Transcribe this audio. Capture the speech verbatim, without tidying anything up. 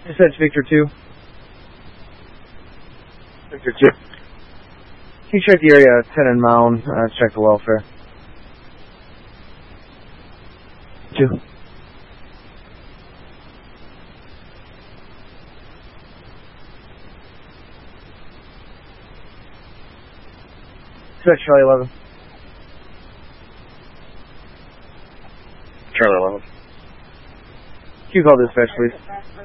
Dispatch Victor two. Victor two. Can you check the area ten and Mound? Uh, check the welfare. Two. Dispatch Charlie eleven. Charlie eleven. Can you call dispatch, please?